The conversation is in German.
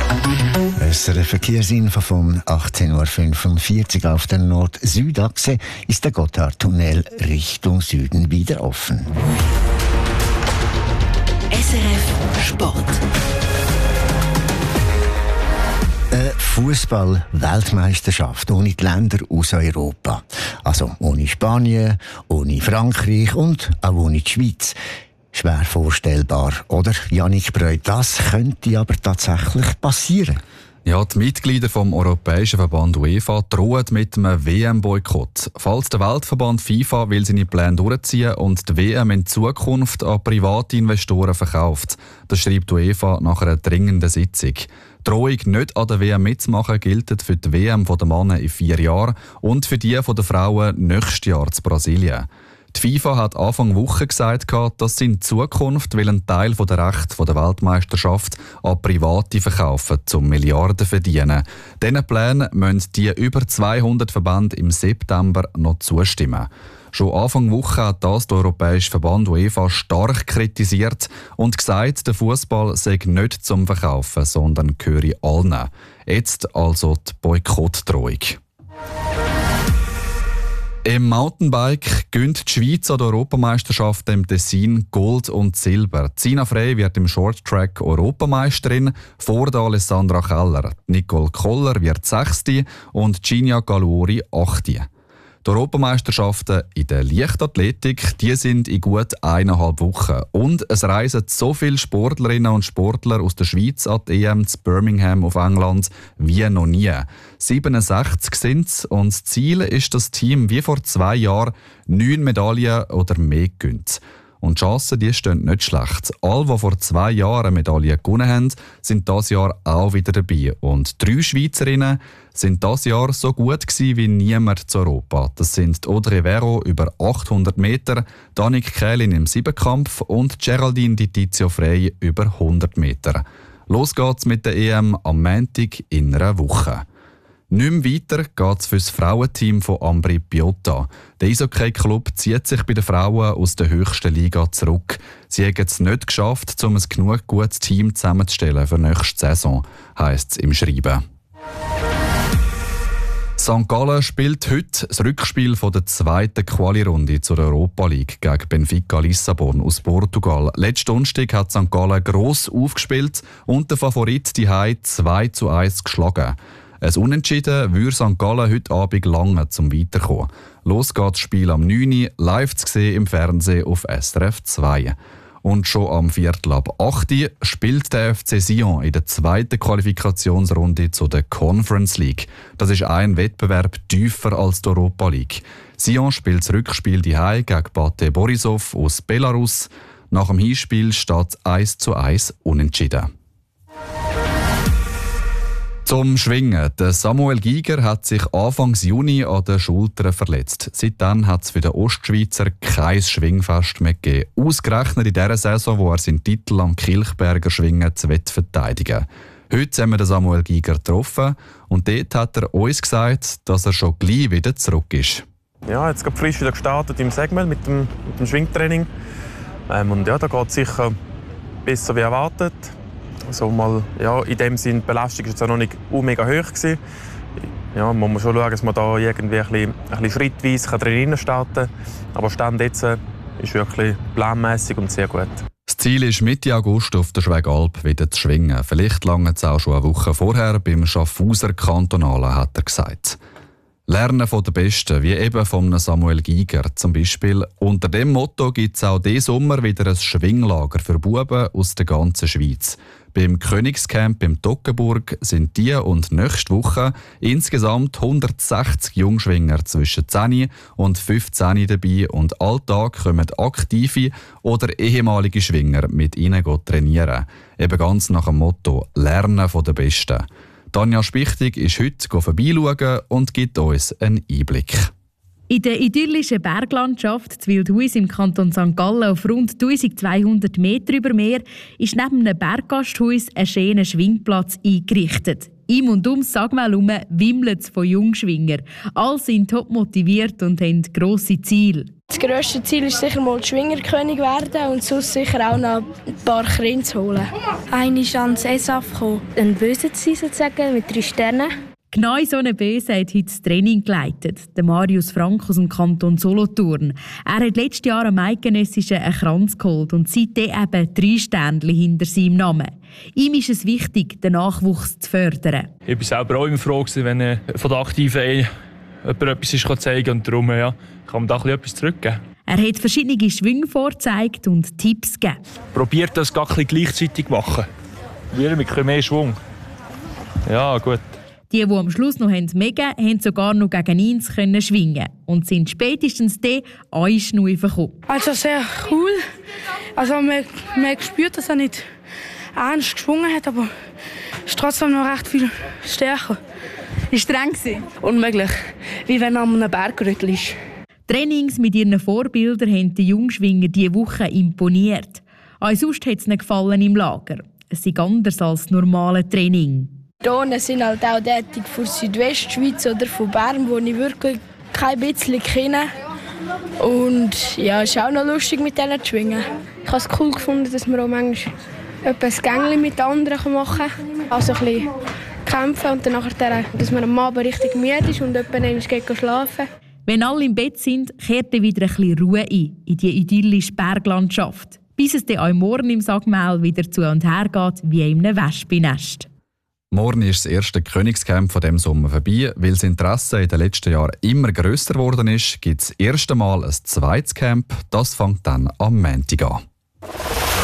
Der Verkehrsinfo von 18.45 Uhr auf der Nord-Süd-Achse ist der Gotthardtunnel Richtung Süden wieder offen. SRF Sport. Eine Fußball-Weltmeisterschaft ohne die Länder aus Europa. Also ohne Spanien, ohne Frankreich und auch ohne die Schweiz. Schwer vorstellbar, oder? Jannik Breu, das könnte aber tatsächlich passieren. Ja, die Mitglieder vom Europäischen Verband UEFA drohen mit einem WM-Boykott. Falls der Weltverband FIFA will seine Pläne durchziehen und die WM in Zukunft an private Investoren verkauft. Das schreibt die UEFA nach einer dringenden Sitzung. Die Drohung, nicht an der WM mitzumachen, gilt für die WM der Männer in 4 Jahren und für die der Frauen nächstes Jahr in Brasilien. Die FIFA hat Anfang Woche gesagt, dass sie in Zukunft einen Teil der Rechte der Weltmeisterschaft an Private verkaufen, um Milliarden zu verdienen. Diesen Plänen müssen die über 200 Verbände im September noch zustimmen. Schon Anfang Woche hat das der Europäische Verband UEFA stark kritisiert und gesagt, der Fußball sei nicht zum Verkaufen, sondern gehöre allen. Jetzt also die Boykottdrohung. Im Mountainbike gönnt die Schweiz an der Europameisterschaft im Tessin Gold und Silber. Zina Frey wird im Shorttrack Europameisterin vor der Alessandra Keller. Nicole Koller wird 6. und Ginia Galuori 8. Die Europameisterschaften in der Leichtathletik, die sind in gut 1,5 Wochen. Und es reisen so viele Sportlerinnen und Sportler aus der Schweiz an die EM zu Birmingham auf England wie noch nie. 67 sind es und das Ziel ist, das Team wie vor 2 Jahren 9 Medaillen oder mehr gönnt. Und die Chancen, die stehen nicht schlecht. Alle, die vor 2 Jahren eine Medaille gewonnen haben, sind dieses Jahr auch wieder dabei. Und 3 Schweizerinnen sind dieses Jahr so gut gewesen wie niemand zu Europa. Das sind Audrey Vero über 800 Meter, Danik Kählin im Siebenkampf und Geraldine Di Tizio Frey über 100 Meter. Los geht's mit der EM am Montag in einer Woche. Nicht mehr weiter geht es für das Frauenteam von Ambri Piotta. Der Eishockey-Club zieht sich bei den Frauen aus der höchsten Liga zurück. Sie haben es nicht geschafft, um ein genug gutes Team zusammenzustellen für nächste Saison, heisst es im Schreiben. St. Gallen spielt heute das Rückspiel der 2. Quali-Runde zur Europa League gegen Benfica Lissabon aus Portugal. Letzten Donnerstag hat St. Gallen gross aufgespielt und der Favorit die Hai 2:1 geschlagen. Ein Unentschieden würde St. Gallen heute Abend lange zum Weiterkommen. Los geht das Spiel am 9 Uhr, live zu sehen im Fernsehen auf SRF 2. Und schon am 7:15 Uhr spielt der FC Sion in der 2. Qualifikationsrunde zu der Conference League. Das ist ein Wettbewerb tiefer als die Europa League. Sion spielt das Rückspiel daheim gegen Bate Borisov aus Belarus. Nach dem Hinspiel steht es 1:1 unentschieden. Zum Schwingen. Der Samuel Giger hat sich Anfang Juni an der Schulter verletzt. Seitdem hat es für den Ostschweizer kein Schwingfest mehr gegeben. Ausgerechnet in der Saison, wo er seinen Titel am Kilchberger Schwingen verteidigen. Heute haben wir den Samuel Giger getroffen und dort hat er uns gesagt, dass er schon gleich wieder zurück ist. Ja, jetzt gerade frisch wieder gestartet im Segmel mit dem Schwingtraining. Und ja, da geht es sicher besser wie erwartet. Also mal, ja, in dem Sinne, die Belastung war jetzt auch noch nicht mega hoch gewesen. Ja, man muss schon schauen, dass man da irgendwie ein bisschen schrittweise drin starten kann. Aber Stand jetzt ist wirklich planmäßig und sehr gut. Das Ziel ist, Mitte August auf der Schwegalp wieder zu schwingen. Vielleicht lange es auch schon eine Woche vorher beim Schaffhauser Kantonalen, hat er gesagt. Lernen von den Besten, wie eben von Samuel Giger zum Beispiel. Unter dem Motto gibt es auch diesen Sommer wieder ein Schwinglager für Buben aus der ganzen Schweiz. Beim Königscamp im Toggenburg sind die und nächste Woche insgesamt 160 Jungschwinger zwischen 10 und 15 dabei und alltag kommen aktive oder ehemalige Schwinger mit ihnen trainieren. Eben ganz nach dem Motto «Lernen von den Besten». Tanja Spichtig ist heute vorbeischauen und gibt uns einen Einblick. In der idyllischen Berglandschaft zu Wildhuis im Kanton St. Gallen auf rund 1200 Meter über Meer ist neben einem Berggasthaus ein schöner Schwingplatz eingerichtet. Im und ums Sagmel herum wimmelt es von Jungschwinger. Alle sind top motiviert und haben grosse Ziele. Das grösste Ziel ist sicher mal Schwingerkönig werden und sonst sicher auch noch ein paar Kinder zu holen. Eine ist ans ESAF gekommen, ein Böse zu sein sozusagen, mit 3 Sternen. Genau so eine Böse hat heute das Training geleitet, der Marius Frank aus dem Kanton Solothurn. Er hat letztes Jahr am Eidgenössischen einen Kranz geholt und seitdem eben 3 Sternchen hinter seinem Namen. Ihm ist es wichtig, den Nachwuchs zu fördern. Ich war selber auch immer froh, wenn von der Aktiven jemand etwas zeigen kann und darum kann man da etwas zurückgeben. Er hat verschiedene Schwünge vorgezeigt und Tipps gegeben. Probiert das gar gleichzeitig machen. Wieder mit mehr Schwung. Ja, gut. Die am Schluss noch mega haben sogar noch gegen 1 können schwingen und sind spätestens dann einschnaufen gekommen. Also sehr cool. Also man spürt, dass er nicht ernst geschwungen hat, aber es ist trotzdem noch recht viel stärker. War streng? Unmöglich. Wie wenn man an einem Bergrüttel ist. Trainings mit ihren Vorbildern haben die Jungschwinger diese Woche imponiert. Auch sonst hat es ihnen gefallen im Lager. Es ist anders als normales Training. Drohnen sind halt auch tätig für Südwestschweiz oder von Bern, wo ich wirklich kein bisschen kenne. Und ja, es ist auch noch lustig, mit denen zu schwingen. Ich habe es cool gefunden, dass man auch manchmal ein Gängchen mit anderen machen kann. Also ein bisschen kämpfen und dann nachher, dass man am Abend richtig müde ist und jemand geht schlafen. Wenn alle im Bett sind, kehrt dann wieder ein bisschen Ruhe ein in die idyllische Berglandschaft. Bis es dann auch morgen im Sagmel wieder zu und her geht, wie in einem Wespennest. Morgen ist das erste Königscamp von diesem Sommer vorbei. Weil das Interesse in den letzten Jahren immer grösser geworden ist, gibt es das erste Mal ein zweites Camp. Das fängt dann am Montag an.